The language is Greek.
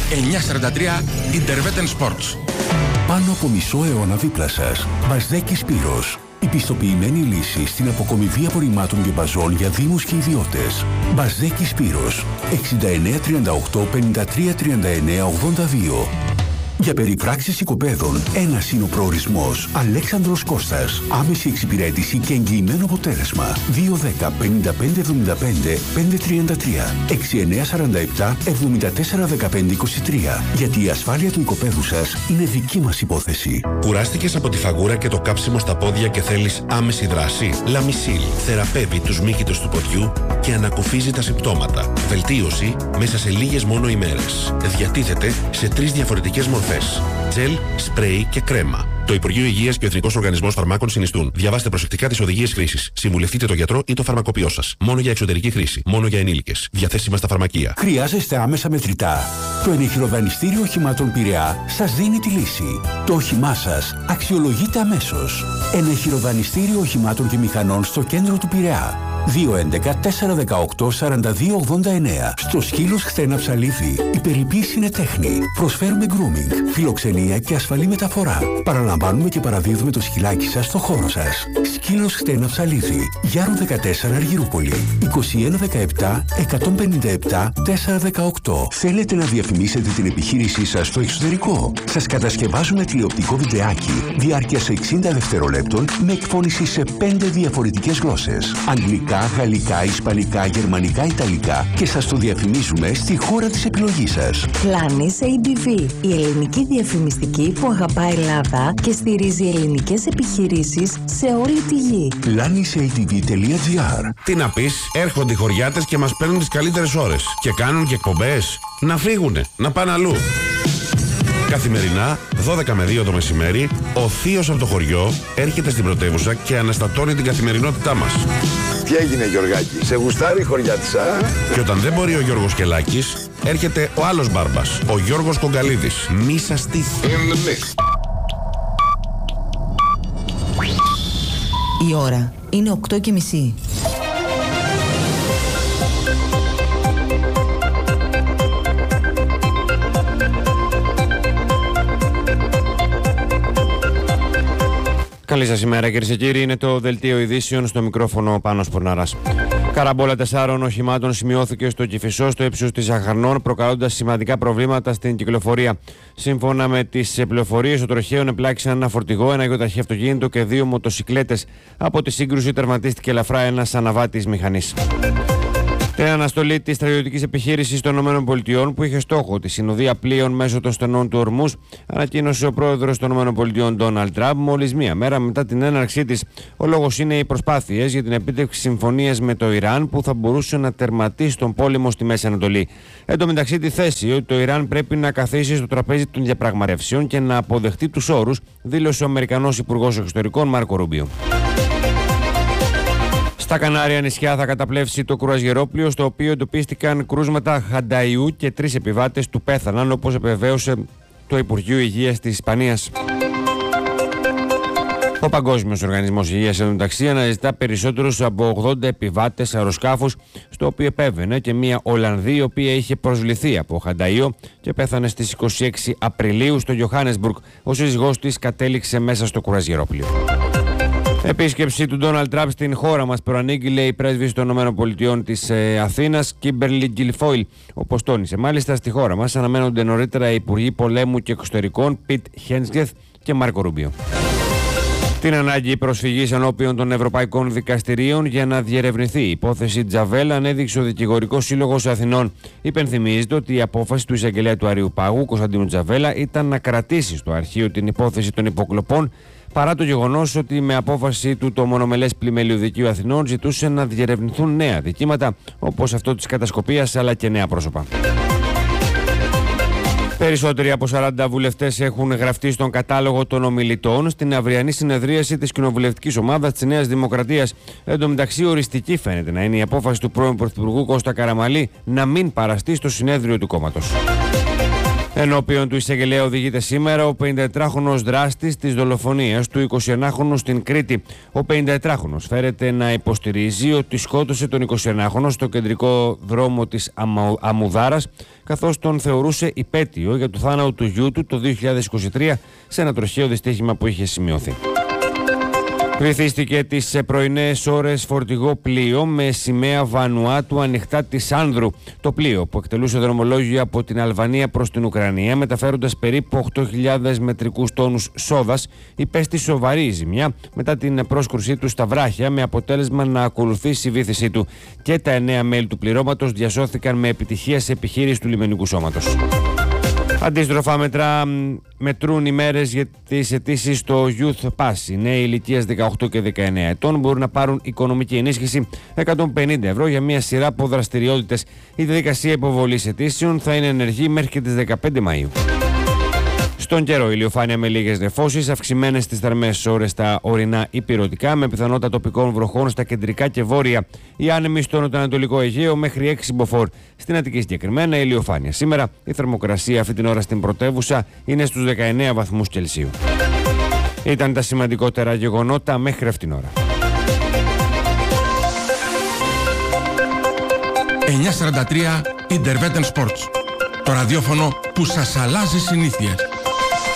943 Interveten Sports. Πάνω από μισό αιώνα δίπλα σας. Μπαζδέκη Σπύρος. Η πιστοποιημένη λύση στην αποκομιδή απορριμμάτων και μπαζών για δήμους και ιδιώτες. Μπαζδέκη Σπύρος. 69 38 53 39 82. Για περιπράξεις οικοπαίδων, ένας είναι ο προορισμός. Αλέξανδρος Κώστας. Άμεση εξυπηρέτηση και εγγυημένο αποτέλεσμα. 210 55 75 533 6947 74 15 23. Γιατί η ασφάλεια του οικοπαίδου σας είναι δική μας υπόθεση. Κουράστηκες από τη φαγούρα και το κάψιμο στα πόδια και θέλεις άμεση δράση? Λαμισίλ θεραπεύει τους μύκητες του ποδιού και ανακουφίζει τα συμπτώματα. Βελτίωση μέσα σε λίγες μόνο ημέρες. Διατίθεται σε 3 διαφορετικές μορφές. Τζελ, σπρέι και κρέμα. Το Υπουργείο Υγείας και ο Εθνικός Οργανισμός Φαρμάκων συνιστούν. Διαβάστε προσεκτικά τις οδηγίες χρήσης. Συμβουλευτείτε τον γιατρό ή το φαρμακοποιό σας. Μόνο για εξωτερική χρήση. Μόνο για ενήλικες. Διαθέσιμα στα φαρμακεία. Χρειάζεστε άμεσα μετρητά? Το ενεχειροδανιστήριο οχημάτων Πειραιά σας δίνει τη λύση. Το όχημά σας αξιολογείται αμέσως. Ενεχειροδανιστήριο οχημάτων και μηχανών στο κέντρο του Πειραιά. 211 418 42 89. Στο Σκύλος Χτένα Ψαλίδη. Η περιποίηση είναι τέχνη. Προσφέρουμε grooming, φιλοξενία και ασφαλή μεταφορά. Παραλαμβάνουμε και παραδίδουμε το σκυλάκι σας στο χώρο σας. Σκύλος Χτένα Ψαλίδη. Γιάρου 14 Αργυρούπολη. 21 17 157 418. Θέλετε να διαφημίσετε την επιχείρησή σας στο εξωτερικό? Σας κατασκευάζουμε τηλεοπτικό βιντεάκι διάρκειας 60 δευτερολέπτων με εκφώνηση σε 5 διαφορετικές γλώσσες. Αγγλικά, γαλλικά, ισπανικά, γερμανικά, ιταλικά και σας το διαφημίζουμε στη χώρα της επιλογής σας. Planis ABV, η ελληνική διαφημιστική που αγαπάει Ελλάδα και στηρίζει ελληνικές επιχειρήσεις σε όλη τη γη. planisatv.gr. Τι να πεις, έρχονται οι χωριάτες και μας παίρνουν τις καλύτερες ώρες και κάνουν και εκπομπές. Να φύγουνε, να πάνε αλλού. Καθημερινά, 12 με 2 το μεσημέρι, ο θείος από το χωριό έρχεται στην πρωτεύουσα και αναστατώνει την καθημερινότητά μας. Τι έγινε, Γιωργάκη, σε γουστάρει η χωριάτισσα? Και όταν δεν μπορεί ο Γιώργος Κελάκης, έρχεται ο άλλος μπάρμπας, ο Γιώργος Κογκαλίδης. Μη σας τύχει. Η ώρα είναι 8:30. Καλή σας ημέρα, κυρίες και κύριοι. Είναι το δελτίο ειδήσεων, στο μικρόφωνο Πάνος Πορναράς. Καραμπόλα 4 οχημάτων σημειώθηκε στο Κηφισό, στο ύψος της Αχαρνών, προκαλώντας σημαντικά προβλήματα στην κυκλοφορία. Σύμφωνα με τις πληροφορίες, των τροχαίων επλάκησαν ένα φορτηγό, ένα γεωταχή αυτοκίνητο και 2 μοτοσικλέτες. Από τη σύγκρουση τερματίστηκε ελαφρά ένας αναβάτης μηχανής. Την αναστολή της στρατιωτικής επιχείρησης των ΗΠΑ, που είχε στόχο τη συνοδεία πλοίων μέσω των στενών του Ορμούς, ανακοίνωσε ο πρόεδρος των ΗΠΑ, Ντόναλντ Τραμπ, μόλις μία μέρα μετά την έναρξή της. Ο λόγος είναι οι προσπάθειες για την επίτευξη συμφωνίας με το Ιράν, που θα μπορούσε να τερματίσει τον πόλεμο στη Μέση Ανατολή. Εν τω μεταξύ, τη θέση ότι το Ιράν πρέπει να καθίσει στο τραπέζι των διαπραγματεύσεων και να αποδεχτεί τους όρους, δήλωσε ο Αμερικανός Υπουργός Εξωτερικών Μάρκο Ρούμπιο. Στα Κανάρια νησιά θα καταπλέψει το κρουαζιερόπλοιο, στο οποίο εντοπίστηκαν κρούσματα χανταϊού και 3 επιβάτες του πέθαναν, όπως επιβεβαίωσε το Υπουργείο Υγείας της Ισπανίας. Ο Παγκόσμιος Οργανισμός Υγείας, εντωμεταξύ, αναζητά περισσότερους από 80 επιβάτες αεροσκάφους, στο οποίο επέβαινε και μια Ολλανδή, η οποία είχε προσβληθεί από χανταϊό και πέθανε στις 26 Απριλίου στο Johannesburg. Ο σύζυγός της κατέληξε μέσα στο κρουαζιερόπλοιο. Επίσκεψη του Ντόναλντ Τραμπ στην χώρα μας προανήγγειλε η πρέσβης των ΗΠΑ της Αθήνας, Κίμπερλι Γκιλφόιλ. Όπως τόνισε, μάλιστα, στη χώρα μας αναμένονται νωρίτερα οι Υπουργοί Πολέμου και Εξωτερικών Πιτ Χένσγκεθ και Μάρκο Ρούμπιο. Την ανάγκη προσφυγής ενώπιον των Ευρωπαϊκών Δικαστηρίων για να διερευνηθεί η υπόθεση Τζαβέλα ανέδειξε ο Δικηγορικός Σύλλογος Αθηνών. Υπενθυμίζεται ότι η απόφαση του εισαγγελέα του Αριουπάγου, Κωνσταντίνου Τζαβέλα, ήταν να κρατήσει στο αρχείο την υπόθεση των υποκλοπών, παρά το γεγονός ότι με απόφαση του το μονομελές πλημμελείο Δικείου Αθηνών ζητούσε να διερευνηθούν νέα δικήματα, όπως αυτό της κατασκοπίας, αλλά και νέα πρόσωπα. Περισσότεροι από 40 βουλευτές έχουν γραφτεί στον κατάλογο των ομιλητών στην αυριανή συνεδρίαση της κοινοβουλευτικής ομάδας της Νέας Δημοκρατίας. Εν τω μεταξύ, οριστική φαίνεται να είναι η απόφαση του πρώην Πρωθυπουργού Κώστα Καραμανλή να μην παραστεί στο συνέδριο του κόμματος. Ενώπιον του εισαγγελέα οδηγείται σήμερα ο 54χρονος δράστης της δολοφονίας του 21χρονου στην Κρήτη. Ο 54χρονος φέρεται να υποστηρίζει ότι σκότωσε τον 21χρονο στο κεντρικό δρόμο της Αμμουδάρας, καθώς τον θεωρούσε υπέτειο για το θάνατο του γιού του το 2023 σε ένα τροχαίο δυστύχημα που είχε σημειωθεί. Βυθίστηκε τις πρωινές ώρες φορτηγό πλοίο με σημαία Βανουάτου ανοιχτά της Άνδρου. Το πλοίο, που εκτελούσε δρομολόγιο από την Αλβανία προς την Ουκρανία, μεταφέροντας περίπου 8.000 μετρικούς τόνους σόδας, υπέστη σοβαρή ζημιά μετά την πρόσκρουσή του στα βράχια, με αποτέλεσμα να ακολουθήσει η βύθισή του. Και τα 9 μέλη του πληρώματος διασώθηκαν με επιτυχία σε επιχείρηση του λιμενικού σώματος. Αντίστροφα μετρούν οι μέρες για τις αιτήσεις στο Youth Pass. Οι νέοι ηλικίας 18 και 19 ετών μπορούν να πάρουν οικονομική ενίσχυση 150 ευρώ για μια σειρά από δραστηριότητες. Η διαδικασία υποβολής αιτήσεων θα είναι ενεργή μέχρι και τις 15 Μαΐου. Στον καιρό, ηλιοφάνεια με λίγες νεφώσεις, αυξημένες στις θερμές ώρες στα ορεινά υπηρωτικά, με πιθανότητα τοπικών βροχών στα κεντρικά και βόρεια. Οι άνεμοι στο νοτιοανατολικό Αιγαίο μέχρι 6 μποφόρ. Στην Αττική συγκεκριμένα ηλιοφάνεια. Σήμερα η θερμοκρασία αυτή την ώρα στην πρωτεύουσα είναι στους 19 βαθμούς Κελσίου. Ήταν τα σημαντικότερα γεγονότα μέχρι αυτήν την ώρα. 9:43 Interveten Sports. Το ραδιόφωνο που σας αλλάζει συνήθειες.